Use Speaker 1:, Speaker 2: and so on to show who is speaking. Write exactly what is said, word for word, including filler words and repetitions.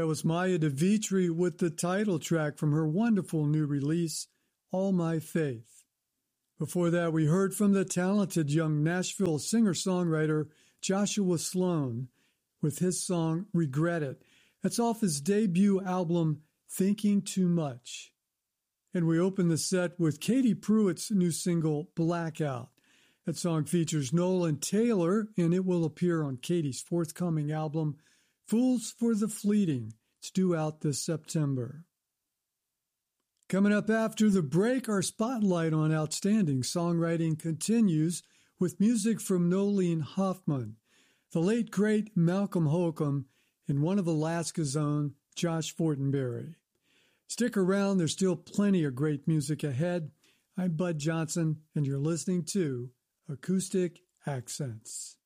Speaker 1: That was Maya DeVitri with the title track from her wonderful new release, All My Faith. Before that, we heard from the talented young Nashville singer-songwriter Joshua Sloan with his song Regret It. That's off his debut album, Thinking Too Much. And we open the set with Katie Pruitt's new single, Blackout. That song features Nolan Taylor, and it will appear on Katie's forthcoming album, Fools for the Fleeting. It's due out this September. Coming up after the break, our spotlight on outstanding songwriting continues with music from Nolene Hoffman, the late, great Malcolm Holcomb, and one of Alaska's own, Josh Fortenberry. Stick around, there's still plenty of great music ahead. I'm Bud Johnson, and you're listening to Acoustic Accents.